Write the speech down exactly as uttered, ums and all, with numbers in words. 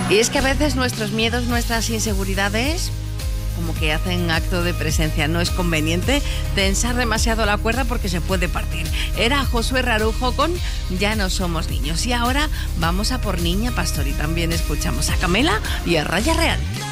Y es que a veces nuestros miedos, nuestras inseguridades, como que hacen acto de presencia. No es conveniente tensar demasiado la cuerda porque se puede partir. Era Josué Rarujo con Ya no somos niños. Y ahora vamos a por Niña Pastor y también escuchamos a Camela y a Raya Real.